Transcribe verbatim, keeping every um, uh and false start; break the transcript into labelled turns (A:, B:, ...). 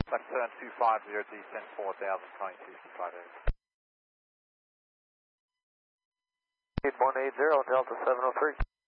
A: Left turn two five zero, descent four thousand, twenty-two to five eight.
B: eight one eight zero, Delta seven oh three.